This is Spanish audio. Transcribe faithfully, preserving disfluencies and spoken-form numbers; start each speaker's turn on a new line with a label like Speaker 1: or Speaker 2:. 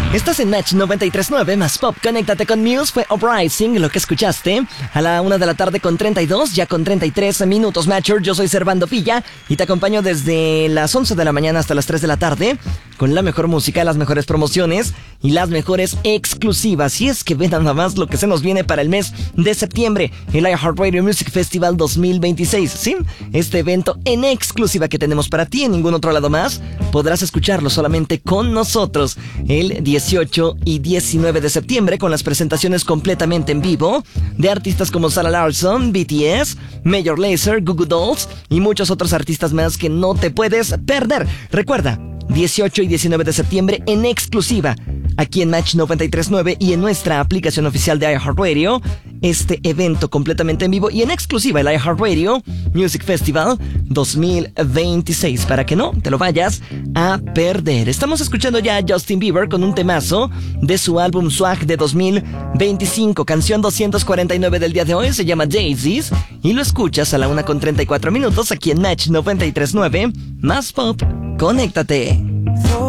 Speaker 1: Estás en Match noventa y tres punto nueve más Pop. Conéctate con Muse. Fue Uprising lo que escuchaste a la una de la tarde con treinta y dos, ya con treinta y tres minutos. Matcher, yo soy Servando Villa y te acompaño desde las once de la mañana hasta las tres de la tarde con la mejor música, las mejores promociones y las mejores exclusivas. Y es que ve nada más lo que se nos viene para el mes de septiembre, el iHeartRadio Music Festival dos mil veintiséis. ¿Sí? Este evento en exclusiva que tenemos para ti en ningún otro lado más. Podrás escucharlo solamente con nosotros el dieciocho y diecinueve de septiembre con las presentaciones completamente en vivo de artistas como Sarah Larsson, B T S, Major Lazer, Goo Goo Dolls y muchos otros artistas más que no te puedes perder. Recuerda, dieciocho y diecinueve de septiembre en exclusiva aquí en Match noventa y tres punto nueve y en nuestra aplicación oficial de iHeartRadio, este evento completamente en vivo y en exclusiva, el iHeartRadio Music Festival dos mil veintiséis, para que no te lo vayas a perder. Estamos escuchando ya a Justin Bieber con un temazo de su álbum Swag de dos mil veinticinco, canción doscientos cuarenta y nueve del día de hoy, se llama Daisies y lo escuchas a la una con treinta y cuatro minutos aquí en Match noventa y tres punto nueve más Pop. Conéctate.